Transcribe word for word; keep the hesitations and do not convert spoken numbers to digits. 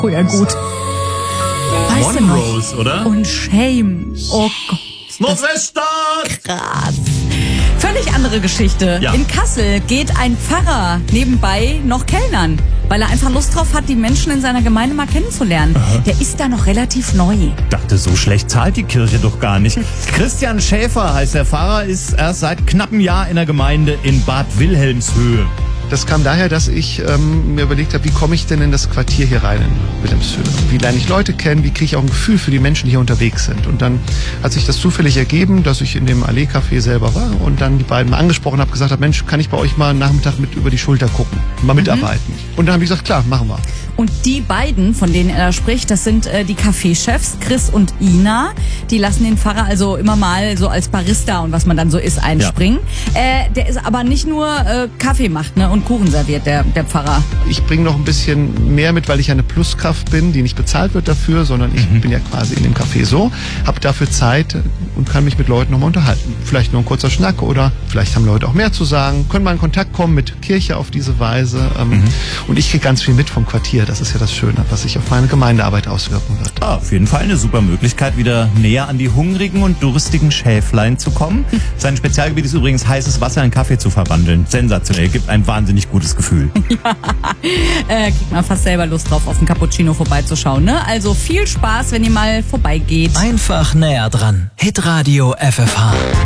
Oh ja, gut. Weißt du Monrose, noch? oder? Und Shame. Oh Gott. Nordweststadt! Krass. Völlig andere Geschichte. Ja. In Kassel geht ein Pfarrer nebenbei noch kellnern, weil er einfach Lust drauf hat, die Menschen in seiner Gemeinde mal kennenzulernen. Aha. Der ist da noch relativ neu. Dachte, so schlecht zahlt die Kirche doch gar nicht. Christian Schäfer heißt der Pfarrer, ist erst seit knapp einem Jahr in der Gemeinde in Bad Wilhelmshöhe. Das kam daher, dass ich ähm, mir überlegt habe, wie komme ich denn in das Quartier hier rein in Wilhelmshöhe? Wie lerne ich Leute kennen? Wie kriege ich auch ein Gefühl für die Menschen, die hier unterwegs sind? Und dann hat sich das zufällig ergeben, dass ich in dem Allee-Café selber war und dann die beiden mal angesprochen habe, gesagt habe, Mensch, kann ich bei euch mal einen Nachmittag mit über die Schulter gucken, mal mitarbeiten? Mhm. Und dann habe ich gesagt, klar, machen wir. Und die beiden, von denen er da spricht, das sind äh, die Café-Chefs, Chris und Ina. Die lassen den Pfarrer also immer mal so als Barista und was man dann so ist einspringen. Ja. Äh, der ist aber nicht nur äh, Kaffee macht, ne, und Kuchen serviert, der, der Pfarrer. Ich bringe noch ein bisschen mehr mit, weil ich eine Pluskraft bin, die nicht bezahlt wird dafür, sondern ich mhm. bin ja quasi in dem Café so, habe dafür Zeit und kann mich mit Leuten nochmal unterhalten. Vielleicht nur ein kurzer Schnack oder vielleicht haben Leute auch mehr zu sagen, können mal in Kontakt kommen mit Kirche auf diese Weise. Ähm, mhm. Und ich kriege ganz viel mit vom Quartier. Das ist ja das Schöne, was sich auf meine Gemeindearbeit auswirken wird. Ah, auf jeden Fall eine super Möglichkeit, wieder näher an die hungrigen und durstigen Schäflein zu kommen. Sein Spezialgebiet ist übrigens, heißes Wasser in Kaffee zu verwandeln. Sensationell, gibt ein wahnsinnig gutes Gefühl. Ja, äh, kriegt man fast selber Lust drauf, auf den Cappuccino vorbeizuschauen, ne? Also viel Spaß, wenn ihr mal vorbeigeht. Einfach näher dran. Hitradio F F H.